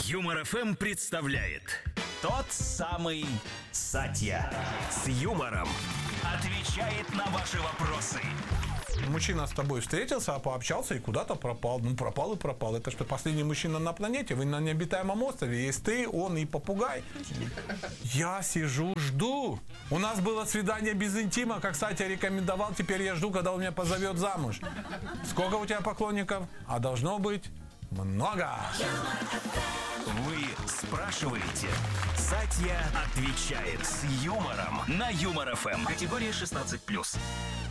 Юмор ФМ представляет тот самый Сатья. С юмором отвечает на ваши вопросы. Мужчина с тобой встретился, пообщался и куда-то пропал. Ну, пропал и пропал. Это что, последний мужчина на планете? Вы на необитаемом острове. Есть ты, он и попугай. Я сижу, жду. У нас было свидание без интима, как Сатя рекомендовал. Теперь я жду, когда он меня позовет замуж. Сколько у тебя поклонников? А должно быть много. Вы спрашиваете, Сатья отвечает с юмором на Юмор ФМ. Категория 16+.